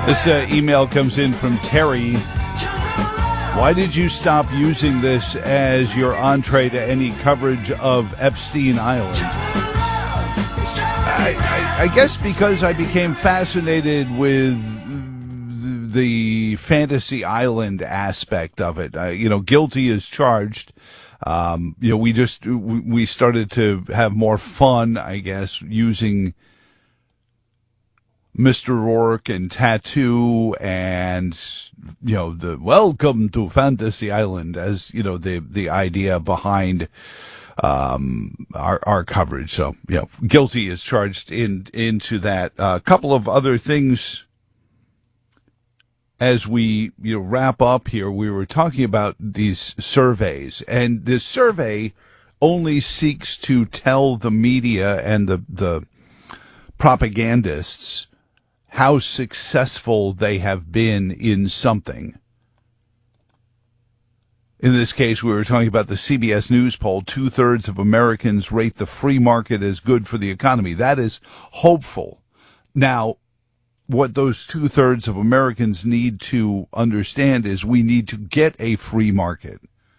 This email comes in from Terry. Why did you stop using this as your entree to any coverage of Epstein Island? I guess because I became fascinated with the fantasy island aspect of it. Guilty as charged. We started to have more fun, I guess, using Mr. Rourke and Tattoo and, the welcome to Fantasy Island as, the idea behind, our coverage. So, guilty is charged into that. A couple of other things as we, wrap up here. We were talking about these surveys, and this survey only seeks to tell the media and the propagandists how successful they have been in something. In this case, we were talking about the CBS News poll. 2/3 of Americans rate the free market as good for the economy. That is hopeful. Now, what those 2/3 of Americans need to understand is we need to get a free market.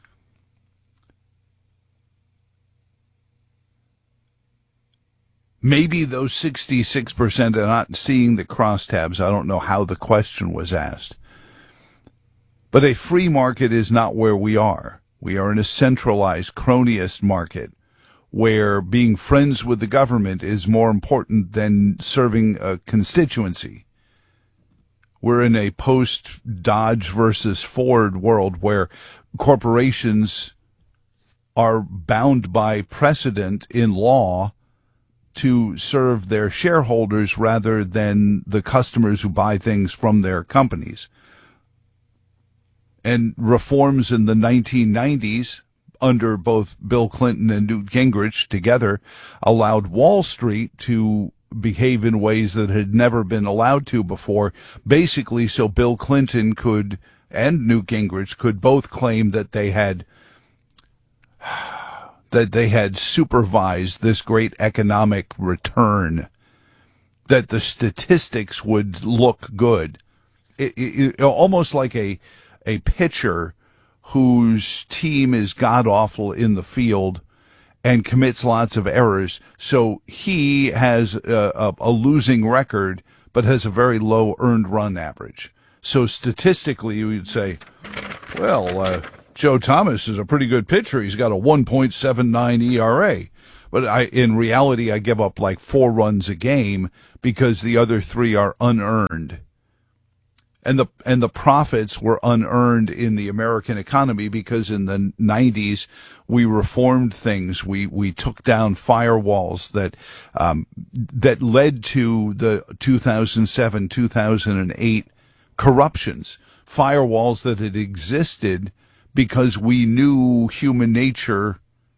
Maybe those 66% are not seeing the crosstabs. I don't know how the question was asked. But a free market is not where we are. We are in a centralized cronyist market where being friends with the government is more important than serving a constituency. We're in a post-Dodge versus Ford world where corporations are bound by precedent in law to serve their shareholders rather than the customers who buy things from their companies. And reforms in the 1990s, under both Bill Clinton and Newt Gingrich together, allowed Wall Street to behave in ways that had never been allowed to before, basically so Bill Clinton could and Newt Gingrich could both claim that they had supervised this great economic return, that the statistics would look good. It almost like a pitcher whose team is god-awful in the field and commits lots of errors. So he has a losing record, but has a very low earned run average. So statistically, you would say, well, Joe Thomas is a pretty good pitcher. He's got a 1.79 ERA. But in reality, I give up like 4 runs a game because the other 3 are unearned. And the profits were unearned in the American economy because in the 90s we reformed things. We took down firewalls that led to the 2007, 2008 corruptions. Firewalls that had existed because we knew human nature.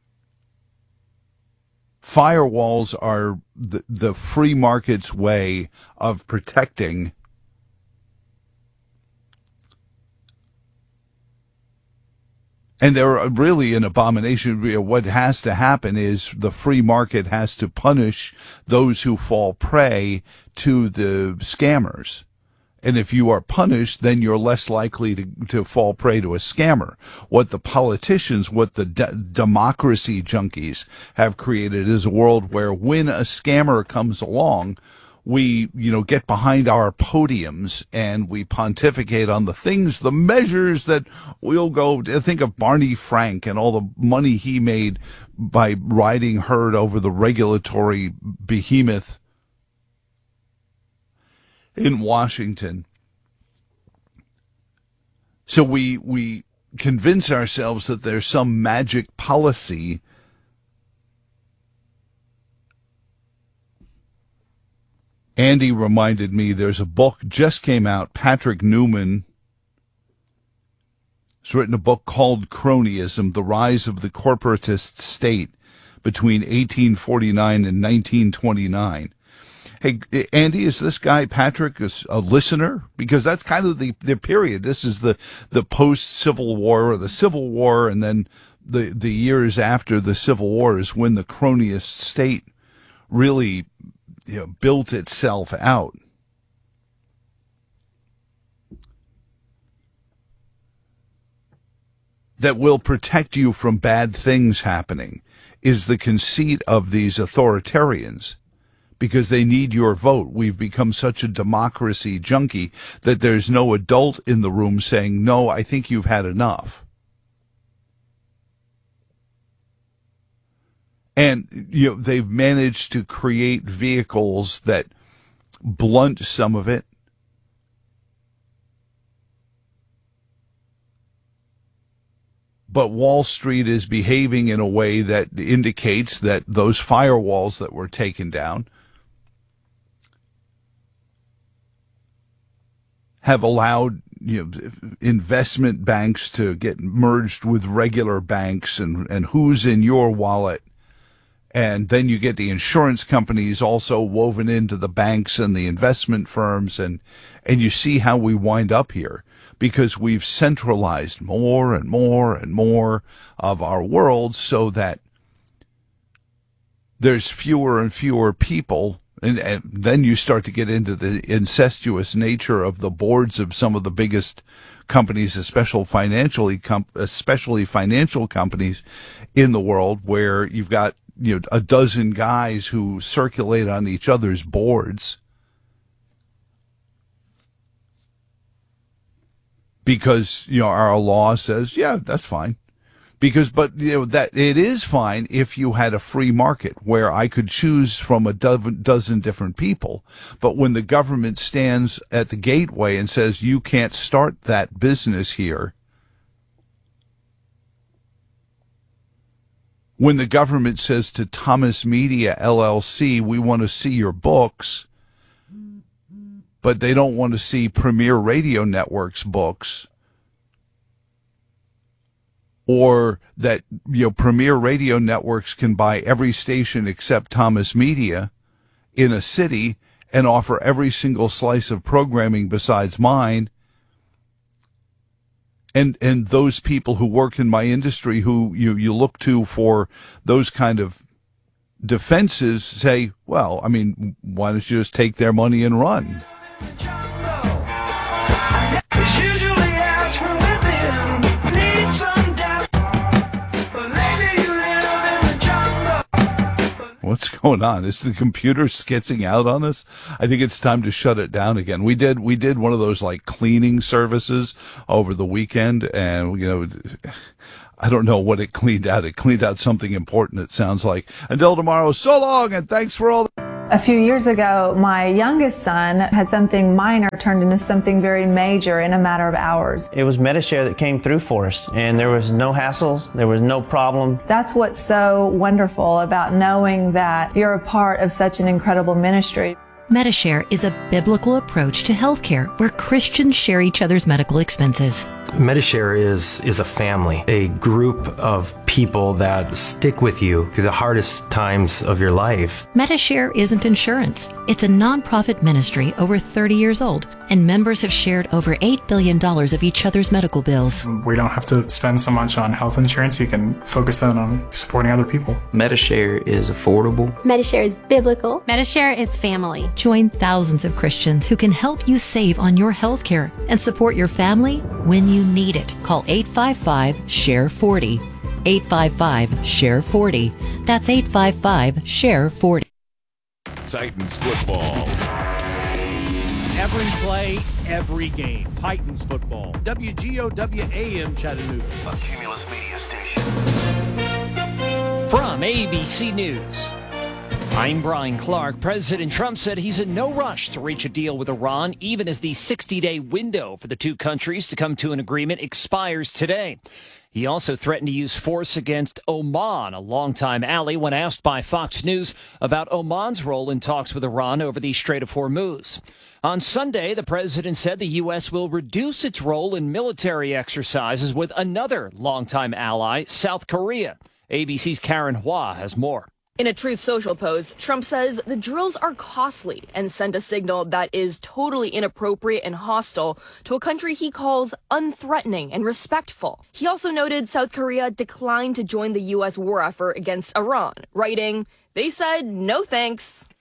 Firewalls are the free market's way of protecting and they're really an abomination. What has to happen is the free market has to punish those who fall prey to the scammers. And if you are punished, then you're less likely to fall prey to a scammer. What the politicians, what the democracy junkies have created is a world where when a scammer comes along, we, get behind our podiums and we pontificate on the things, the measures that we'll go. Think of Barney Frank and all the money he made by riding herd over the regulatory behemoth in Washington. So we convince ourselves that there's some magic policy. Andy reminded me there's a book just came out. Patrick Newman has written a book called Cronyism, The Rise of the Corporatist State between 1849 and 1929. Hey, Andy, is this guy, Patrick, a listener? Because that's kind of the period. This is the post-Civil War or the Civil War, and then the years after the Civil War is when the cronyist state really built itself out. that will protect you from bad things happening is the conceit of these authoritarians, because they need your vote. We've become such a democracy junkie that there's no adult in the room saying, no, I think you've had enough. And, they've managed to create vehicles that blunt some of it. But Wall Street is behaving in a way that indicates that those firewalls that were taken down have allowed investment banks to get merged with regular banks, and who's in your wallet. And then you get the insurance companies also woven into the banks and the investment firms, and you see how we wind up here, because we've centralized more and more and more of our world so that there's fewer and fewer people. And then you start to get into the incestuous nature of the boards of some of the biggest companies, especially financial companies in the world, where you've got a dozen guys who circulate on each other's boards because our law says, yeah, that's fine. But that it is fine if you had a free market where I could choose from a dozen different people. But when the government stands at the gateway and says you can't start that business here, when the government says to Thomas Media LLC, we want to see your books, but they don't want to see Premier Radio Network's books, or that Premier Radio Networks can buy every station except Thomas Media in a city and offer every single slice of programming besides mine. And those people who work in my industry, who you look to for those kind of defenses, say, well, I mean, why don't you just take their money and run? What's going on? Is the computer skitzing out on us? I think it's time to shut it down again. We did one of those like cleaning services over the weekend, and I don't know what it cleaned out. It cleaned out something important, it sounds like. Until tomorrow, so long, and thanks for all. A few years ago, my youngest son had something minor turned into something very major in a matter of hours. It was Medi-Share that came through for us, and there was no hassles, there was no problem. That's what's so wonderful about knowing that you're a part of such an incredible ministry. Medi-Share is a biblical approach to healthcare where Christians share each other's medical expenses. Medi-Share is a family, a group of people that stick with you through the hardest times of your life. Medi-Share isn't insurance. It's a nonprofit ministry over 30 years old, and members have shared over $8 billion of each other's medical bills. We don't have to spend so much on health insurance. You can focus on supporting other people. Medi-Share is affordable. Medi-Share is biblical. Medi-Share is family. Join thousands of Christians who can help you save on your health care and support your family when you need it. Call 855-SHARE-40. 855-SHARE-40. That's 855-SHARE-40. Titans football. Every play, every game. Titans football. WGOW-AM Chattanooga. A Cumulus Media Station. From ABC News, I'm Brian Clark. President Trump said he's in no rush to reach a deal with Iran, even as the 60-day window for the two countries to come to an agreement expires today. He also threatened to use force against Oman, a longtime ally, when asked by Fox News about Oman's role in talks with Iran over the Strait of Hormuz. On Sunday, the president said the U.S. will reduce its role in military exercises with another longtime ally, South Korea. ABC's Karen Hua has more. In a Truth Social post, Trump says the drills are costly and send a signal that is totally inappropriate and hostile to a country he calls unthreatening and respectful. He also noted South Korea declined to join the U.S. war effort against Iran, writing, "They said no thanks."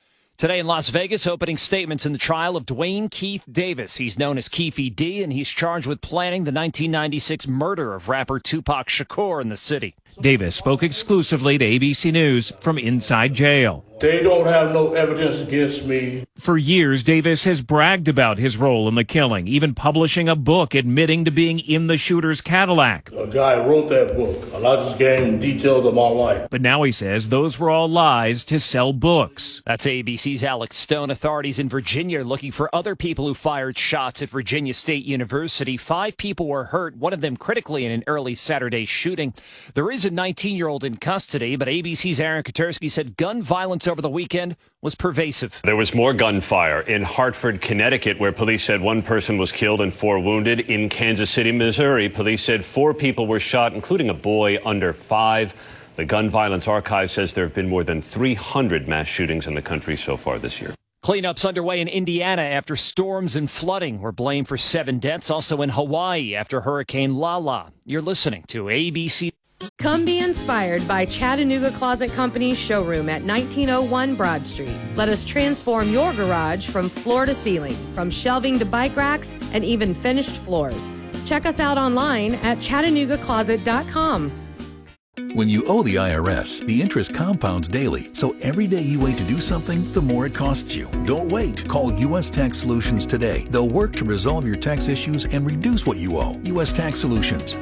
Today in Las Vegas, opening statements in the trial of Dwayne Keith Davis. He's known as Keefy D, and he's charged with planning the 1996 murder of rapper Tupac Shakur in the city. Davis spoke exclusively to ABC News from inside jail. They don't have no evidence against me. For years, Davis has bragged about his role in the killing, even publishing a book admitting to being in the shooter's Cadillac. A guy wrote that book, and I just gave him details of my life. But now he says those were all lies to sell books. That's ABC's Alex Stone. Authorities in Virginia are looking for other people who fired shots at Virginia State University. 5 people were hurt, one of them critically in an early Saturday shooting. There is a 19-year-old in custody, but ABC's Aaron Katersky said gun violence over the weekend was pervasive. There was more gunfire in Hartford, Connecticut, where police said 1 person was killed and 4 wounded. In Kansas City, Missouri, police said 4 people were shot, including a boy under 5. The Gun Violence Archive says there have been more than 300 mass shootings in the country so far this year. Cleanups underway in Indiana after storms and flooding were blamed for 7 deaths. Also in Hawaii after Hurricane Lala. You're listening to ABC. Come be inspired by Chattanooga Closet Company's showroom at 1901 Broad Street. Let us transform your garage from floor to ceiling, from shelving to bike racks, and even finished floors. Check us out online at ChattanoogaCloset.com. When you owe the IRS, the interest compounds daily, so every day you wait to do something, the more it costs you. Don't wait. Call U.S. Tax Solutions today. They'll work to resolve your tax issues and reduce what you owe. U.S. Tax Solutions,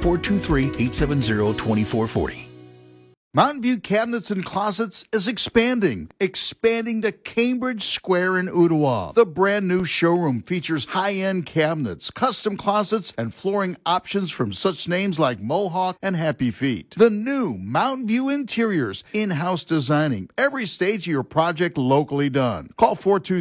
423-870-2440. Mountain View Cabinets and Closets is expanding to Cambridge Square in Ottawa. The brand new showroom features high-end cabinets, custom closets, and flooring options from such names like Mohawk and Happy Feet. The new Mountain View Interiors, in-house designing every stage of your project locally done. Call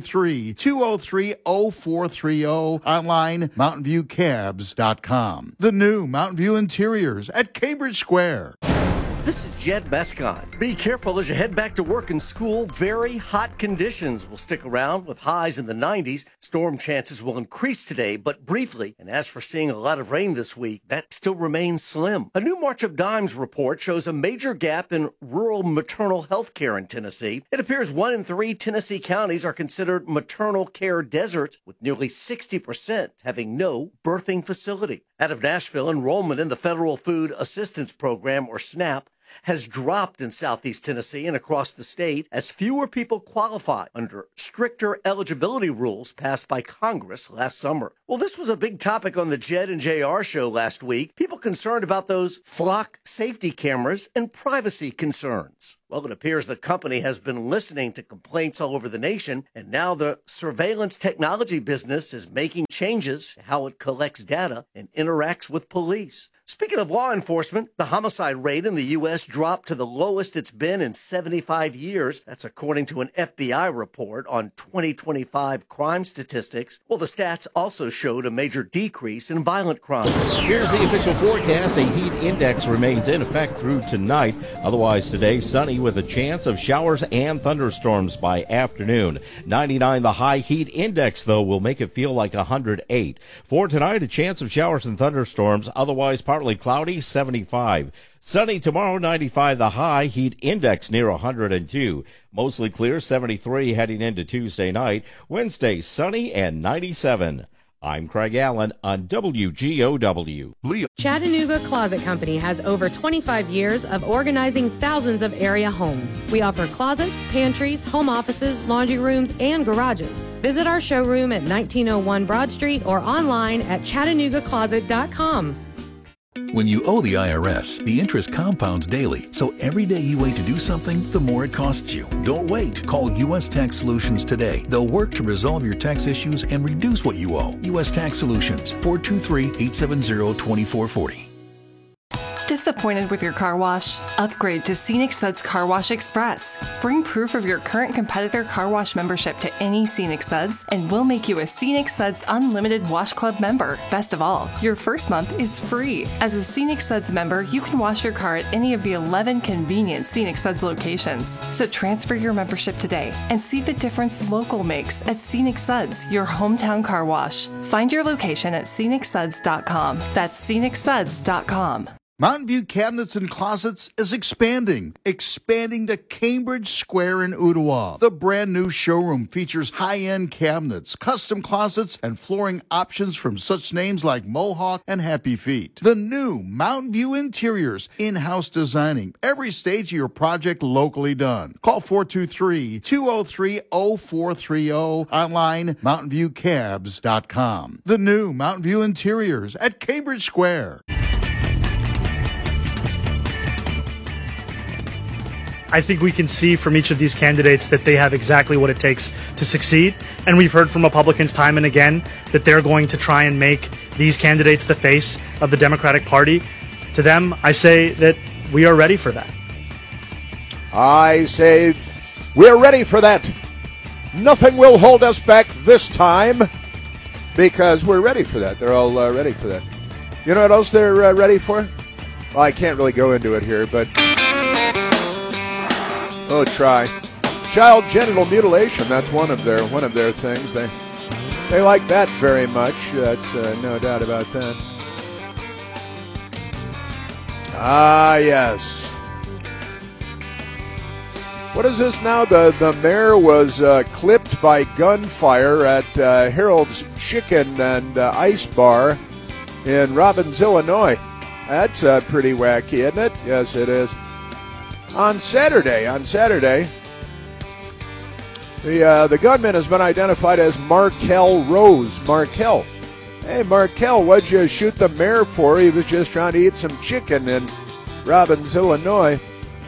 423-203-0430. Online, mountainviewcabs.com. The new Mountain View Interiors at Cambridge Square. This is Jed Mescott. Be careful as you head back to work and school. Very hot conditions will stick around with highs in the 90s. Storm chances will increase today, but briefly. And as for seeing a lot of rain this week, that still remains slim. A new March of Dimes report shows a major gap in rural maternal health care in Tennessee. It appears 1 in 3 Tennessee counties are considered maternal care deserts, with nearly 60% having no birthing facility. Out of Nashville, enrollment in the Federal Food Assistance Program, or SNAP, has dropped in southeast Tennessee and across the state as fewer people qualify under stricter eligibility rules passed by Congress last summer. Well, this was a big topic on the Jed and JR show last week. People concerned about those flock safety cameras and privacy concerns. Well, it appears the company has been listening to complaints all over the nation, and now the surveillance technology business is making changes to how it collects data and interacts with police. Speaking of law enforcement, the homicide rate in the U.S. dropped to the lowest it's been in 75 years. That's according to an FBI report on 2025 crime statistics. Well, the stats also showed a major decrease in violent crime. Here's the official forecast. A heat index remains in effect through tonight. Otherwise today, sunny with a chance of showers and thunderstorms by afternoon. 99 the high. Heat index, though, will make it feel like 108. For tonight, a chance of showers and thunderstorms. Otherwise, partly cloudy, 75. Sunny tomorrow, 95 the high. Heat index near 102. Mostly clear, 73 heading into Tuesday night. Wednesday, sunny and 97. I'm Craig Allen on WGOW. Chattanooga Closet Company has over 25 years of organizing thousands of area homes. We offer closets, pantries, home offices, laundry rooms, and garages. Visit our showroom at 1901 Broad Street or online at ChattanoogaCloset.com. When you owe the IRS, the interest compounds daily, so every day you wait to do something, the more it costs you. Don't wait. Call U.S. Tax Solutions today. They'll work to resolve your tax issues and reduce what you owe. U.S. Tax Solutions, 423-870-2440. Disappointed with your car wash? Upgrade to Scenic Suds Car Wash Express. Bring proof of your current competitor car wash membership to any Scenic Suds, and we'll make you a Scenic Suds Unlimited Wash Club member. Best of all, your first month is free. As a Scenic Suds member, you can wash your car at any of the 11 convenient Scenic Suds locations. So transfer your membership today and see the difference local makes at Scenic Suds, your hometown car wash. Find your location at scenicsuds.com. That's scenicsuds.com. Mountain View Cabinets and Closets is expanding to Cambridge Square in Ottawa. The brand new showroom features high-end cabinets, custom closets, and flooring options from such names like Mohawk and Happy Feet. The new Mountain View Interiors, in-house designing, every stage of your project locally done. Call 423-203-0430, online mountainviewcabs.com. The new Mountain View Interiors at Cambridge Square. I think we can see from each of these candidates that they have exactly what it takes to succeed. And we've heard from Republicans time and again that they're going to try and make these candidates the face of the Democratic Party. To them, I say that we are ready for that. I say we're ready for that. Nothing will hold us back this time because we're ready for that. They're all ready for that. You know what else they're ready for? Well, I can't really go into it here, but... Oh, try. Child genital mutilation, that's one of their things. They like that very much. That's no doubt about that. Ah, yes. What is this now? The mayor was clipped by gunfire at Harold's Chicken and Ice Bar in Robbins, Illinois. That's pretty wacky, isn't it? Yes, it is. On Saturday, the gunman has been identified as Markel Rose. Markel. Hey, Markel, what'd you shoot the mayor for? He was just trying to eat some chicken in Robbins, Illinois.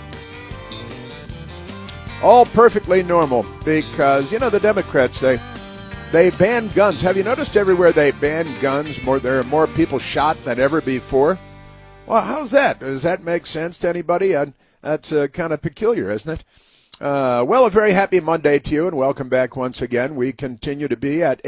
All perfectly normal because, you know, the Democrats, they ban guns. Have you noticed everywhere they ban guns, there are more people shot than ever before? Well, how's that? Does that make sense to anybody? That's kind of peculiar, isn't it? Well, a very happy Monday to you, and welcome back once again. We continue to be at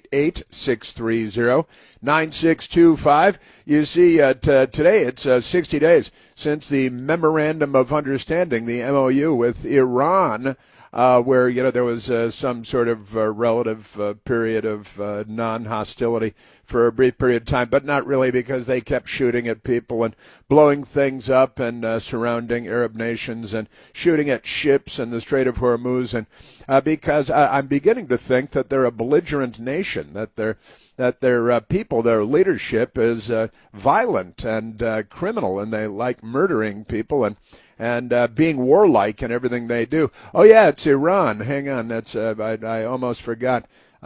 888-630-9625. You see, today it's 60 days since the Memorandum of Understanding, the MOU with Iran, where, you know, there was some sort of relative period of non-hostility for a brief period of time, but not really, because they kept shooting at people and blowing things up and surrounding Arab nations and shooting at ships in the Strait of Hormuz. And because I'm beginning to think that they're a belligerent nation, that their people, their leadership is violent and criminal, and they like murdering people and being warlike in everything they do. Oh, yeah, it's Iran. Hang on, that's I almost forgot.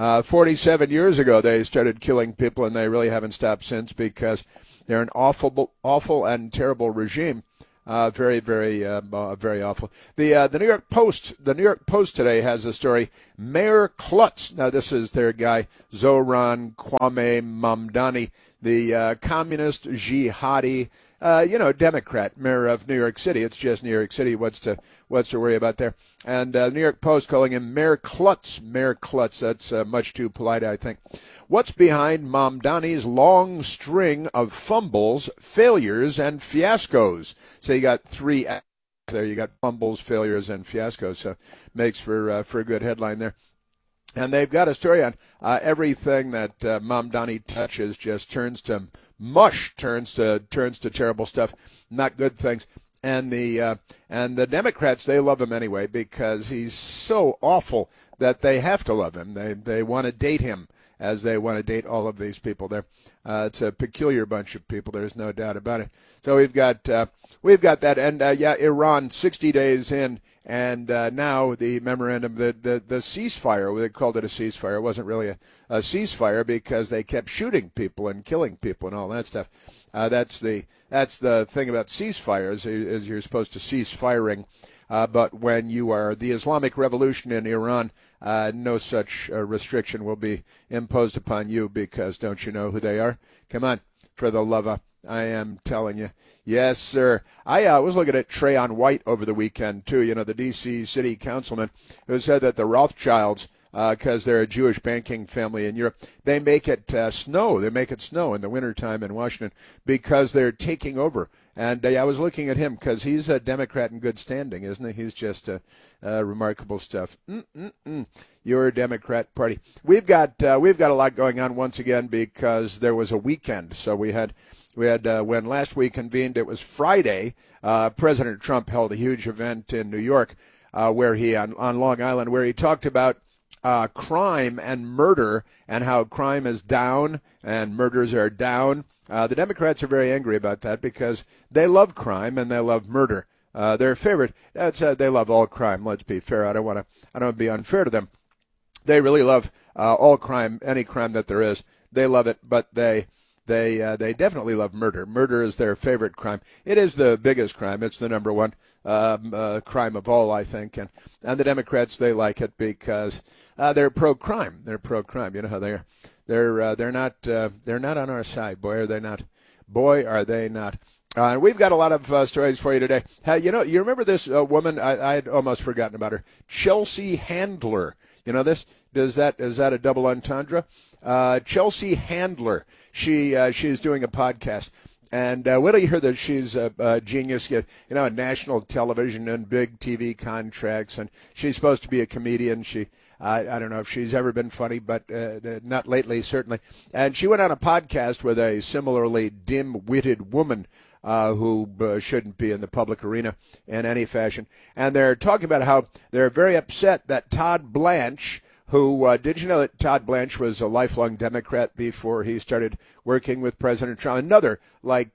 47 years ago, they started killing people, and they really haven't stopped since because they're an awful and terrible regime. Very, very awful. The New York Post today has a story. Mayor Klutz. Now, this is their guy, Zohran Kwame Mamdani, the communist jihadi. Democrat mayor of New York City. It's just New York City. What's to worry about there? And New York Post calling him Mayor Klutz. Mayor Klutz. That's much too polite, I think. What's behind Mamdani's long string of fumbles, failures, and fiascos? So you got three there. You got fumbles, failures, and fiascos. So makes for a good headline there. And they've got a story on everything that Mamdani touches just turns to mush, turns to terrible stuff, not good things. And the Democrats, they love him anyway because he's so awful that they have to love him. They want to date him as they want to date all of these people there. It's a peculiar bunch of people. There's no doubt about it. So we've got that, and Iran 60 days in. And now the memorandum, the ceasefire, they called it a ceasefire. It wasn't really a ceasefire because they kept shooting people and killing people and all that stuff. That's the thing about ceasefires is you're supposed to cease firing. But when you are the Islamic Revolution in Iran, no such restriction will be imposed upon you because don't you know who they are? Come on, for the love of... I am telling you. Yes, sir. I was looking at Trayon White over the weekend, too, you know, the D.C. city councilman who said that the Rothschilds, because they're a Jewish banking family in Europe, they make it snow. They make it snow in the wintertime in Washington because they're taking over And I was looking at him because he's a Democrat in good standing, isn't he? He's just remarkable stuff. Your Democrat Party. We've got a lot going on once again because there was a weekend. So we had when last week convened, it was Friday. President Trump held a huge event in New York, where he on Long Island, where he talked about crime and murder and how crime is down and murders are down. The Democrats are very angry about that because they love crime and they love murder. Their favorite, they love all crime. Let's be fair. I don't want to be unfair to them. They really love all crime, any crime that there is. They love it, but they definitely love murder. Murder is their favorite crime. It is the biggest crime. It's the number one crime of all, I think. And the Democrats, they like it because they're pro-crime. They're pro-crime. You know how they are. They're not on our side. Boy, are they not. Boy, are they not. And we've got a lot of stories for you today. You remember this woman? I had almost forgotten about her. Chelsea Handler. You know this? Is that a double entendre? Chelsea Handler. She's doing a podcast. And wait till you hear that she's a genius, on national television and big TV contracts. And she's supposed to be a comedian. I don't know if she's ever been funny, but not lately, certainly. And she went on a podcast with a similarly dim-witted woman who shouldn't be in the public arena in any fashion. And they're talking about how they're very upset that Todd Blanche, who, did you know that Todd Blanche was a lifelong Democrat before he started working with President Trump? Another, like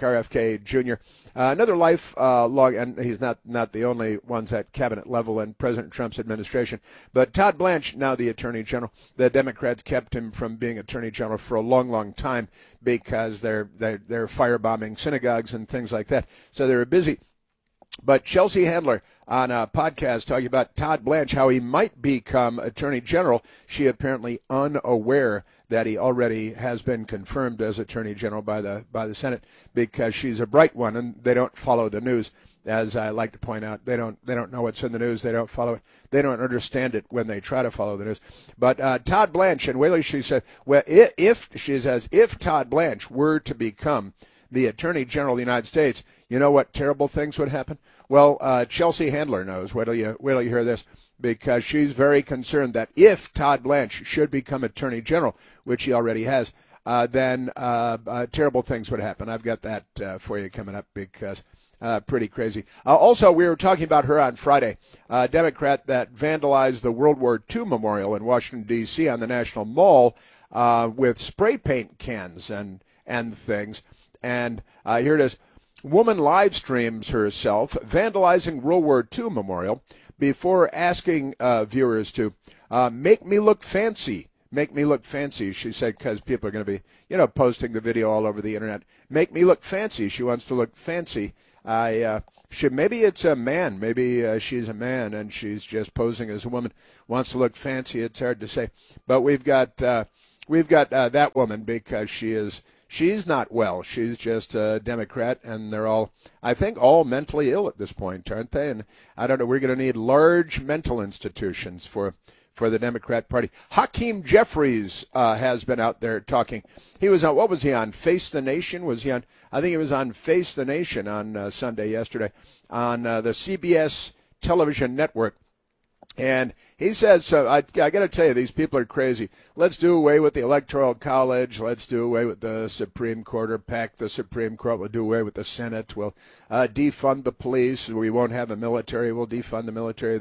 RFK Jr., another lifelong, and he's not the only ones at cabinet level in President Trump's administration, but Todd Blanche, now the Attorney General. The Democrats kept him from being Attorney General for a long, long time because they're firebombing synagogues and things like that. So they were busy. But Chelsea Handler on a podcast talking about Todd Blanche, how he might become Attorney General. She apparently unaware that he already has been confirmed as Attorney General by the Senate because she's a bright one and they don't follow the news. As I like to point out, they don't know what's in the news. They don't follow it. They don't understand it when they try to follow the news. But Todd Blanche, and Whaley, she said, well, if Todd Blanche were to become the Attorney General of the United States, you know what terrible things would happen? Well, Chelsea Handler knows. Wait till you hear this, because she's very concerned that if Todd Blanche should become Attorney General, which he already has, then terrible things would happen. I've got that for you coming up because pretty crazy. Also, we were talking about her on Friday, a Democrat that vandalized the World War II memorial in Washington, D.C. on the National Mall with spray paint cans and things. And here it is. Woman live streams herself vandalizing World War II memorial before asking viewers to make me look fancy. Make me look fancy, she said, because people are going to be, posting the video all over the internet. Make me look fancy. She wants to look fancy. Maybe it's a man. Maybe she's a man and she's just posing as a woman. Wants to look fancy. It's hard to say. But we've got that woman because she's not well. She's just a Democrat, and they're all, I think, all mentally ill at this point, aren't they? And I don't know, we're going to need large mental institutions for the Democrat Party. Hakeem Jeffries has been out there talking. He was on, what was he on, Face the Nation? I think he was on Face the Nation on Sunday yesterday on the CBS television network. And he says, so I got to tell you, these people are crazy. Let's do away with the Electoral College. Let's do away with the Supreme Court, or pack the Supreme Court. We'll do away with the Senate. We'll defund the police. We won't have a military. We'll defund the military.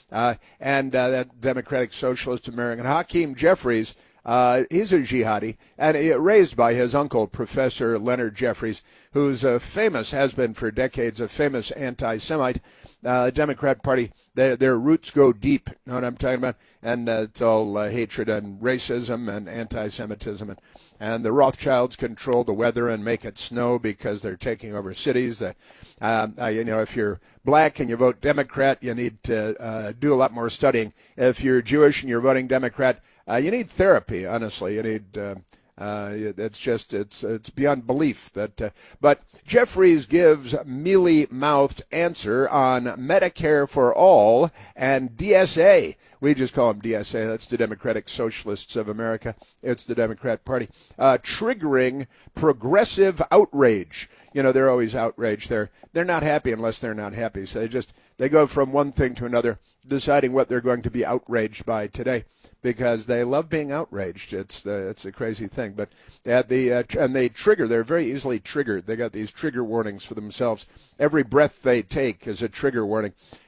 That Democratic Socialist American Hakeem Jeffries, he's a jihadi, and raised by his uncle, Professor Leonard Jeffries, who's has been for decades a famous anti-Semite. Democrat Party, their roots go deep, you know what I'm talking about? And it's all hatred and racism and anti-Semitism. And the Rothschilds control the weather and make it snow because they're taking over cities. If you're black and you vote Democrat, you need to do a lot more studying. If you're Jewish and you're voting Democrat, you need therapy, honestly. You need It's beyond belief that. But Jeffries gives mealy-mouthed answer on Medicare for All and DSA. We just call them DSA. That's the Democratic Socialists of America. It's the Democrat Party. Triggering progressive outrage. They're always outraged. They're not happy unless they're not happy. So they go from one thing to another, deciding what they're going to be outraged by today, because they love being outraged. It's a crazy thing. But and they trigger. They're very easily triggered. They got these trigger warnings for themselves. Every breath they take is a trigger warning.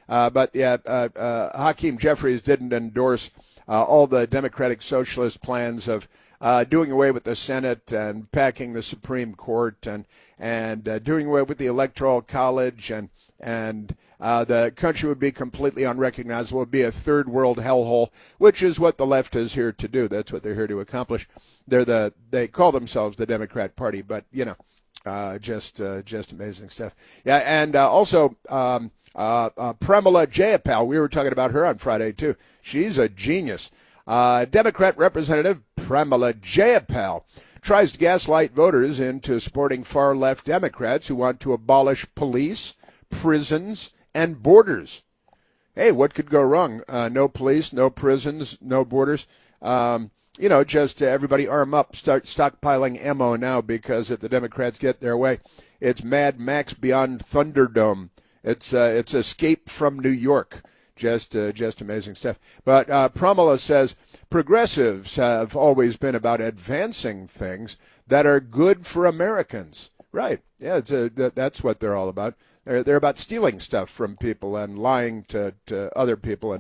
Hakeem Jeffries didn't endorse all the Democratic Socialist plans of doing away with the Senate and packing the Supreme Court and doing away with the Electoral College and the country would be completely unrecognizable. It would be a third world hellhole, which is what the left is here to do. That's what they're here to accomplish. They call themselves the Democrat Party, but just amazing stuff. Yeah, and also Pramila Jayapal. We were talking about her on Friday too. She's a genius. Democrat Representative Pramila Jayapal tries to gaslight voters into supporting far-left Democrats who want to abolish police, prisons, and borders. Hey, what could go wrong? No police, no prisons, no borders. Just everybody arm up, start stockpiling ammo now, because if the Democrats get their way, it's Mad Max beyond Thunderdome. It's Escape from New York. Just amazing stuff. But Pramila says progressives have always been about advancing things that are good for Americans. Right. Yeah, that's what they're all about. They're about stealing stuff from people and lying to other people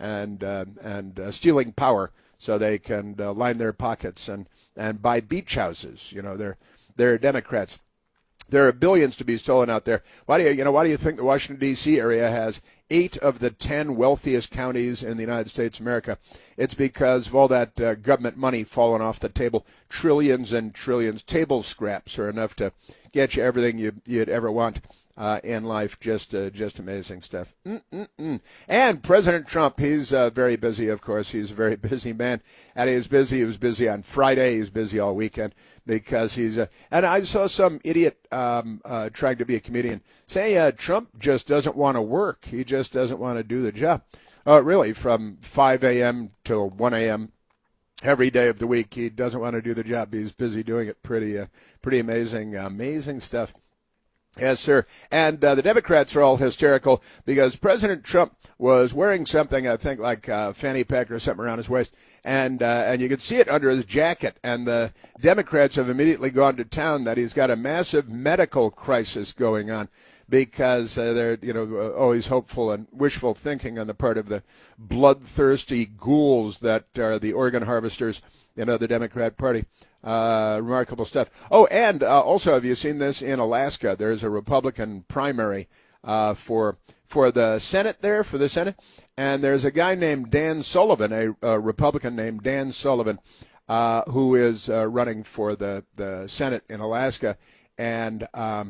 and stealing power so they can line their pockets and buy beach houses. They're Democrats. There are billions to be stolen out there. Why do you think the Washington, D.C. area has 8 of the 10 wealthiest counties in the United States of America? It's because of all that government money falling off the table. Trillions and trillions. Table scraps are enough to get you everything you'd ever want in life. Just amazing stuff. And President Trump, he's very busy, of course. He's a very busy man. And he was busy on Friday. He's busy all weekend because and I saw some idiot trying to be a comedian say Trump just doesn't want to work. He just doesn't want to do the job. Really, from 5 a.m. till 1 a.m. every day of the week, he doesn't want to do the job. He's busy doing it. Pretty amazing stuff. Yes, sir. And the Democrats are all hysterical because President Trump was wearing something, I think, like a fanny pack or something around his waist, and you could see it under his jacket. And the Democrats have immediately gone to town that he's got a massive medical crisis going on because they're always hopeful and wishful thinking on the part of the bloodthirsty ghouls that are the organ harvesters. The Democrat Party. Remarkable stuff. Oh, and also, have you seen this in Alaska? There's a Republican primary for the Senate there, for the Senate. And there's a guy named Dan Sullivan, a Republican named Dan Sullivan, who is running for the Senate in Alaska. And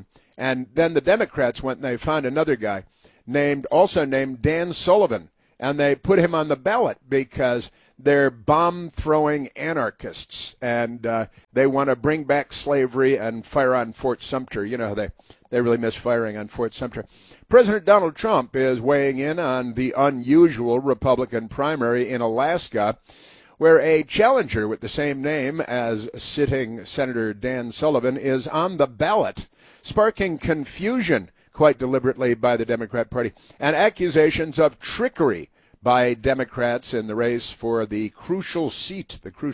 then the Democrats went and they found another guy named Dan Sullivan. And they put him on the ballot because they're bomb-throwing anarchists, and they want to bring back slavery and fire on Fort Sumter. They really miss firing on Fort Sumter. President Donald Trump is weighing in on the unusual Republican primary in Alaska, where a challenger with the same name as sitting Senator Dan Sullivan is on the ballot, sparking confusion quite deliberately by the Democrat Party and accusations of trickery by Democrats in the race for the crucial seat.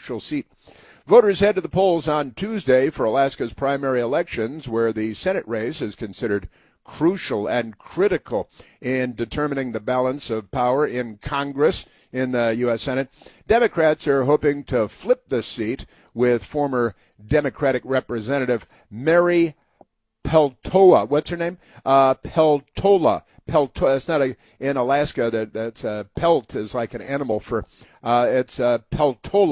Voters head to the polls on Tuesday for Alaska's primary elections, where the Senate race is considered crucial and critical in determining the balance of power in Congress in the U.S. Senate. Democrats are hoping to flip the seat with former Democratic Representative Mary Peltola. What's her name? Peltola. It's not in Alaska. That's pelt is like an animal fur. It's Peltola.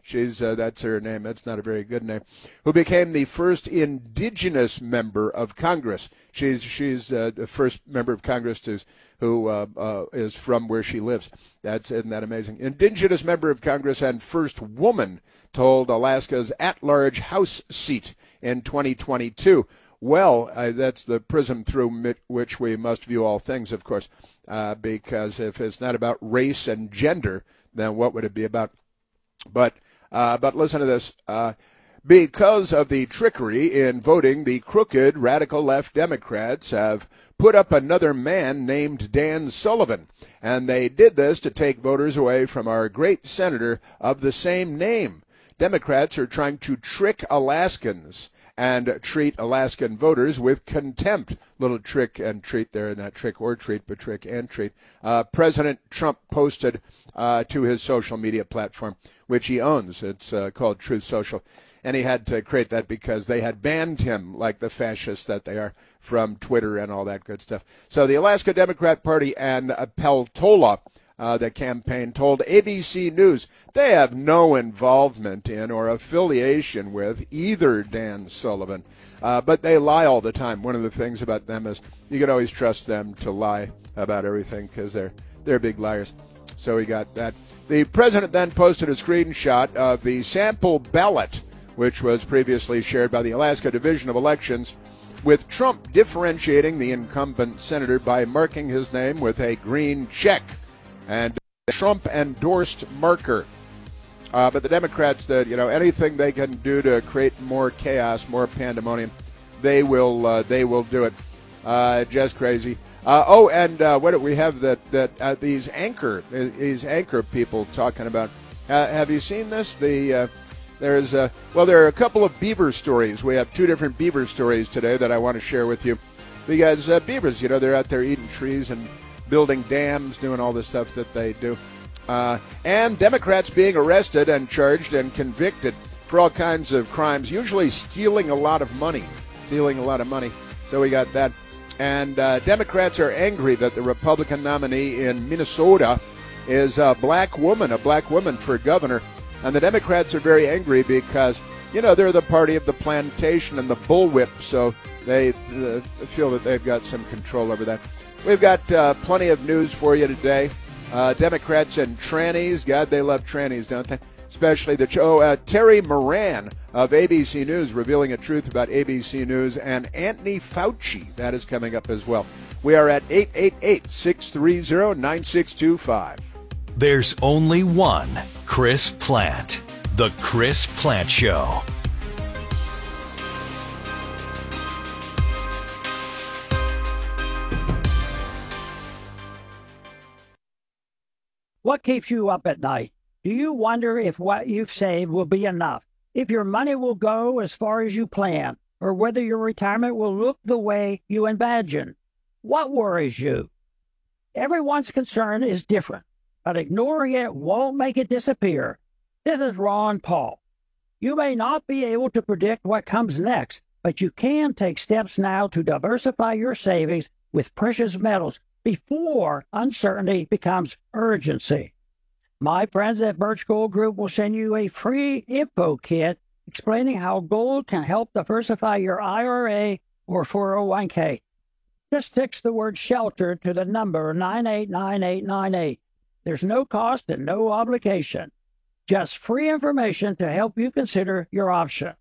She's that's her name. That's not a very good name. Who became the first indigenous member of Congress. She's the first member of Congress who is from where she lives. Isn't that amazing? Indigenous member of Congress and first woman to hold Alaska's at-large House seat in 2022. Well, that's the prism through which we must view all things, of course, because if it's not about race and gender, then what would it be about? But listen to this. Because of the trickery in voting, the crooked radical left Democrats have put up another man named Dan Sullivan. And they did this to take voters away from our great senator of the same name. Democrats are trying to trick Alaskans and treat Alaskan voters with contempt. Little trick and treat there, not trick or treat, but trick and treat. President Trump posted to his social media platform, which he owns. It's called Truth Social. And he had to create that because they had banned him, like the fascists that they are, from Twitter and all that good stuff. So the Alaska Democrat Party and Peltola, the campaign, told ABC News they have no involvement in or affiliation with either Dan Sullivan. But they lie all the time. One of the things about them is you can always trust them to lie about everything because they're big liars. So we got that. The president then posted a screenshot of the sample ballot, which was previously shared by the Alaska Division of Elections, with Trump differentiating the incumbent senator by marking his name with a green check and Trump-endorsed marker. But the Democrats, anything they can do to create more chaos, more pandemonium, they will do it. Just crazy. What do we have that these anchor people talking about? Have you seen this? There are a couple of beaver stories. We have two different beaver stories today that I want to share with you. Because beavers, they're out there eating trees and building dams, doing all the stuff that they do. And Democrats being arrested and charged and convicted for all kinds of crimes, usually stealing a lot of money. So we got that. And Democrats are angry that the Republican nominee in Minnesota is a black woman for governor. And the Democrats are very angry because, they're the party of the plantation and the bullwhip, so they feel that they've got some control over that. We've got plenty of news for you today. Democrats and trannies. God, they love trannies, don't they? Especially Terry Moran of ABC News revealing a truth about ABC News, and Anthony Fauci. That is coming up as well. We are at 888-630-9625. There's only one Chris Plante. The Chris Plante Show. What keeps you up at night? Do you wonder if what you've saved will be enough? If your money will go as far as you plan? Or whether your retirement will look the way you imagine? What worries you? Everyone's concern is different, but ignoring it won't make it disappear. This is Ron Paul. You may not be able to predict what comes next, but you can take steps now to diversify your savings with precious metals before uncertainty becomes urgency. My friends at Birch Gold Group will send you a free info kit explaining how gold can help diversify your IRA or 401k. Just text the word SHELTER to the number 989898. There's no cost and no obligation. Just free information to help you consider your option.